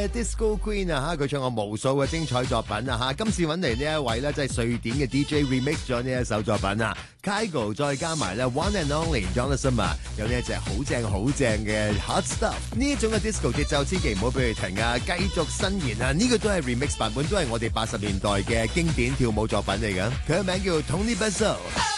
嘅 Disco Queen 啊，佢唱過無數嘅精彩作品啊，今次揾嚟呢一位咧，即係瑞典嘅 DJ remix 咗呢一首作品啊 Kygo 再加埋咧 One and Only Jonathan 啊，有呢一隻好正嘅 Hot Stuff， 呢一種嘅 Disco 節奏千祈唔好俾佢停啊，繼續伸延啊，呢個都係 remix 版本，都係我哋80年代嘅經典跳舞作品嚟㗎，佢嘅名叫 Tony Basil。